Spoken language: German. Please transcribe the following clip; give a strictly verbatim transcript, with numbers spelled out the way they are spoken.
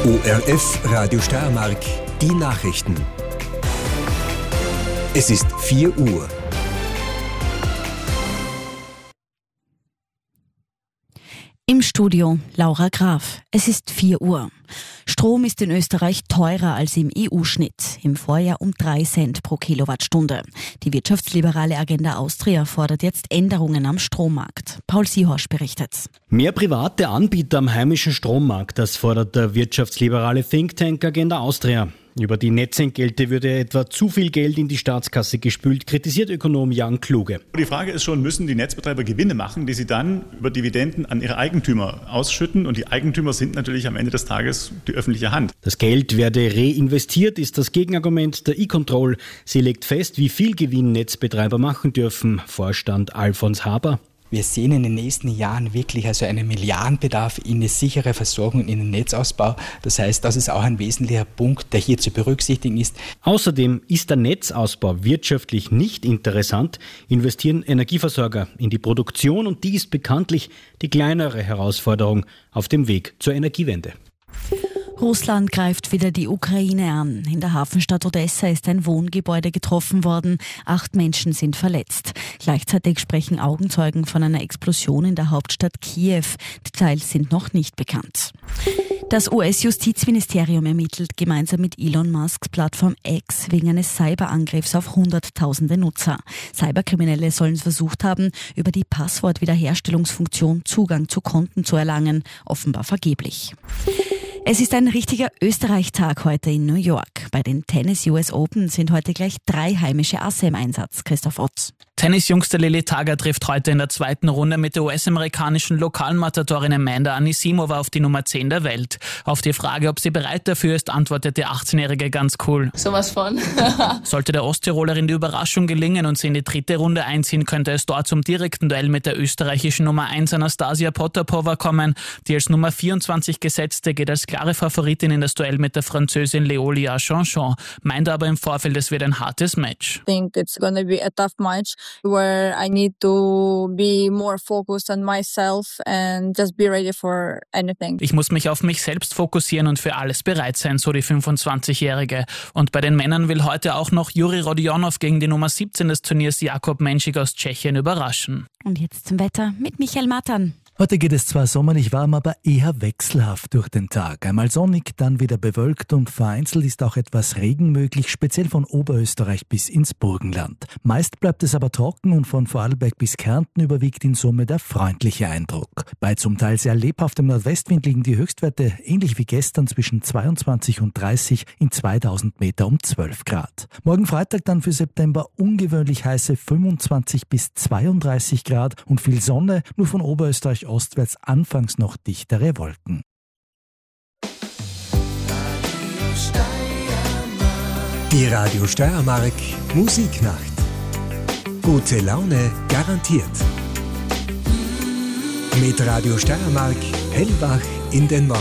O R F Radio Steiermark, die Nachrichten. Es ist vier Uhr. Im Studio Laura Graf. Es ist vier Uhr. Strom ist in Österreich teurer als im E U-Schnitt. Im Vorjahr um drei Cent pro Kilowattstunde. Die wirtschaftsliberale Agenda Austria fordert jetzt Änderungen am Strommarkt. Paul Sihorsch berichtet. Mehr private Anbieter am heimischen Strommarkt, das fordert der wirtschaftsliberale Think Tank Agenda Austria. Über die Netzentgelte würde etwa zu viel Geld in die Staatskasse gespült, kritisiert Ökonom Jan Kluge. Die Frage ist schon, müssen die Netzbetreiber Gewinne machen, die sie dann über Dividenden an ihre Eigentümer ausschütten? Und die Eigentümer sind natürlich am Ende des Tages die öffentliche Hand. Das Geld werde reinvestiert, ist das Gegenargument der E-Control. Sie legt fest, wie viel Gewinn Netzbetreiber machen dürfen. Vorstand Alfons Haber. Wir sehen in den nächsten Jahren wirklich also einen Milliardenbedarf in eine sichere Versorgung und in den Netzausbau. Das heißt, das ist auch ein wesentlicher Punkt, der hier zu berücksichtigen ist. Außerdem ist der Netzausbau wirtschaftlich nicht interessant, investieren Energieversorger in die Produktion und die ist bekanntlich die kleinere Herausforderung auf dem Weg zur Energiewende. Russland greift wieder die Ukraine an. In der Hafenstadt Odessa ist ein Wohngebäude getroffen worden. Acht Menschen sind verletzt. Gleichzeitig sprechen Augenzeugen von einer Explosion in der Hauptstadt Kiew. Details sind noch nicht bekannt. Das U S-Justizministerium ermittelt gemeinsam mit Elon Musks Plattform X wegen eines Cyberangriffs auf Hunderttausende Nutzer. Cyberkriminelle sollen versucht haben, über die Passwortwiederherstellungsfunktion Zugang zu Konten zu erlangen, offenbar vergeblich. Es ist ein richtiger Österreich-Tag heute in New York. Bei den Tennis U S Open sind heute gleich drei heimische Asse im Einsatz. Christoph Ott. Tennisjungste Lili Tager trifft heute in der zweiten Runde mit der U S-amerikanischen Lokalmatatorin Amanda Anisimova auf die Nummer zehn der Welt. Auf die Frage, ob sie bereit dafür ist, antwortet die achtzehnjährige ganz cool. Sowas von. Sollte der Osttirolerin die Überraschung gelingen und sie in die dritte Runde einziehen, könnte es dort zum direkten Duell mit der österreichischen Nummer eins Anastasia Potapova kommen. Die als Nummer vierundzwanzig gesetzte geht als klare Favoritin in das Duell mit der Französin Leolia Chanchon, meint aber im Vorfeld, es wird ein hartes Match. I think it's gonna be a tough match where I need to be more focused on myself and just be ready for anything. Ich muss mich auf mich selbst fokussieren und für alles bereit sein, so die fünfundzwanzigjährige. Und bei den Männern will heute auch noch Juri Rodionov gegen die Nummer siebzehn des Turniers Jakub Menschik aus Tschechien überraschen. Und jetzt zum Wetter mit Michael Matan. Heute geht es zwar sommerlich warm, aber eher wechselhaft durch den Tag. Einmal sonnig, dann wieder bewölkt und vereinzelt ist auch etwas Regen möglich, speziell von Oberösterreich bis ins Burgenland. Meist bleibt es aber trocken und von Vorarlberg bis Kärnten überwiegt in Summe der freundliche Eindruck. Bei zum Teil sehr lebhaftem Nordwestwind liegen die Höchstwerte ähnlich wie gestern zwischen zweiundzwanzig und dreißig, in zweitausend Meter um zwölf Grad. Morgen Freitag dann für September ungewöhnlich heiße fünfundzwanzig bis zweiunddreißig Grad und viel Sonne, nur von Oberösterreich ostwärts anfangs noch dichtere Wolken. Die Radio Steiermark Musiknacht. Gute Laune garantiert. Mit Radio Steiermark hellwach in den Morgen.